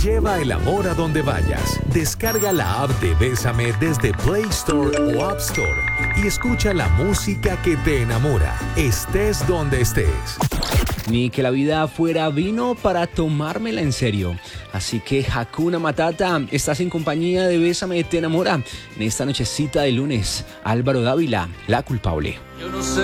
Lleva el amor a donde vayas. Descarga la app de Bésame desde Play Store o App Store y escucha la música que te enamora, estés donde estés. Ni que la vida fuera vino para tomármela en serio. Así que Hakuna Matata, estás en compañía de Bésame te enamora. En esta nochecita de lunes, Álvaro Dávila, La Culpable. Yo no sé